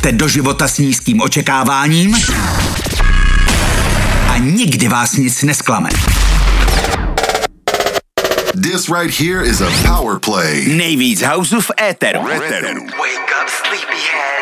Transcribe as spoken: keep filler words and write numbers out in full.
jdete do života s nízkým očekáváním a nikdy vás nic nesklame. This right here is a power play. Nejvíc houseů v éteru. Wake up, sleepyhead.